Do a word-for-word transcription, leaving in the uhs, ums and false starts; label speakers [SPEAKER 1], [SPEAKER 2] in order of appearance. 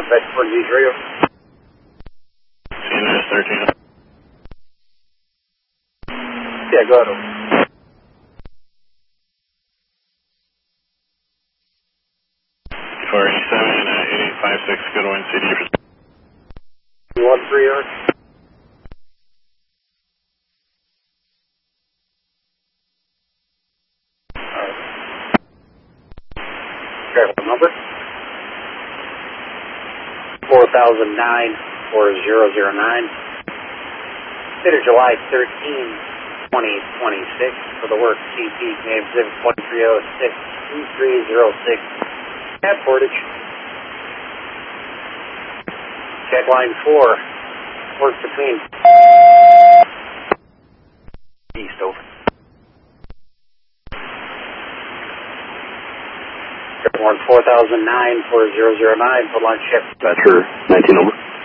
[SPEAKER 1] Bedford Beach Radio.
[SPEAKER 2] C N S thirteen.
[SPEAKER 1] Yeah, go ahead.
[SPEAKER 2] four eighty-seven, uh, eighty-eight five six, Goodwin, C D for...
[SPEAKER 1] one three yard. Travel number four thousand nine four zero zero nine. Dated July thirteenth, twenty twenty-six. For the work, C P name zip one three zero six two three zero six. At Portage. Check line four. Work between east over. One four thousand nine four zero zero nine. Put line shift.
[SPEAKER 2] Thatcher nineteen over.